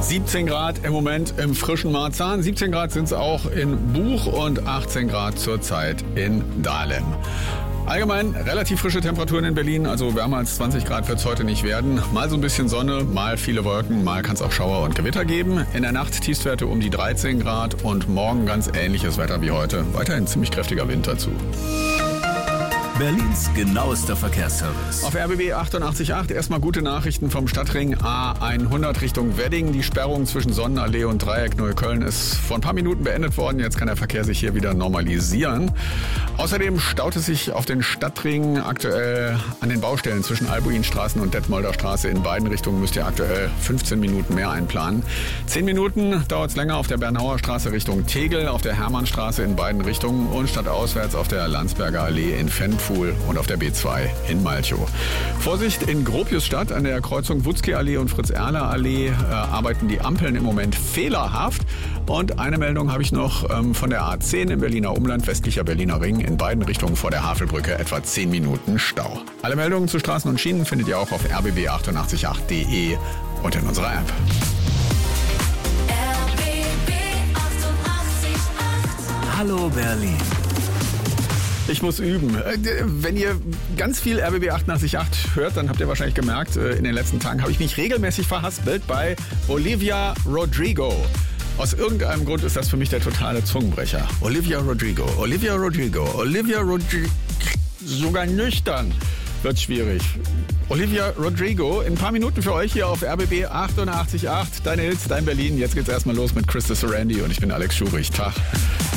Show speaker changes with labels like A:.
A: 17 Grad im Moment im frischen Marzahn. 17 Grad sind es auch in Buch und 18 Grad zurzeit in Dahlem. Allgemein relativ frische Temperaturen in Berlin, also wärmer als 20 Grad wird es heute nicht werden. Mal so ein bisschen Sonne, mal viele Wolken, mal kann es auch Schauer und Gewitter geben. In der Nacht Tiefstwerte um die 13 Grad und morgen ganz ähnliches Wetter wie heute. Weiterhin ziemlich kräftiger Wind dazu.
B: Berlins genauester Verkehrsservice.
A: Auf RBB 88.8 erstmal gute Nachrichten vom Stadtring A100 Richtung Wedding. Die Sperrung zwischen Sonnenallee und Dreieck Neukölln ist vor ein paar Minuten beendet worden. Jetzt kann der Verkehr sich hier wieder normalisieren. Außerdem staut es sich auf den Stadtring aktuell an den Baustellen zwischen Albuinstraßen und Detmolder Straße. In beiden Richtungen müsst ihr aktuell 15 Minuten mehr einplanen. 10 Minuten dauert es länger auf der Bernauer Straße Richtung Tegel, auf der Hermannstraße in beiden Richtungen und stadtauswärts auf der Landsberger Allee in Fennpfuhl und auf der B2 in Malchow. Vorsicht in Gropiusstadt an der Kreuzung Wutzki-Allee und Fritz-Erler-Allee arbeiten die Ampeln im Moment fehlerhaft. Und eine Meldung habe ich noch von der A10 im Berliner Umland, westlicher Berliner Ring, in beiden Richtungen vor der Havelbrücke etwa 10 Minuten Stau. Alle Meldungen zu Straßen und Schienen findet ihr auch auf rbb888.de und in unserer App.
B: RBB 88.8. Hallo Berlin.
A: Ich muss üben. Wenn ihr ganz viel RBB 88.8 hört, dann habt ihr wahrscheinlich gemerkt, in den letzten Tagen habe ich mich regelmäßig verhaspelt bei Olivia Rodrigo. Aus irgendeinem Grund ist das für mich der totale Zungenbrecher. Olivia Rodrigo. Sogar nüchtern wird schwierig. Olivia Rodrigo, in ein paar Minuten für euch hier auf RBB 88.8. Deine Hits, dein Berlin. Jetzt geht's erstmal los mit Christa Sorandi und ich bin Alex Schurich. Tag.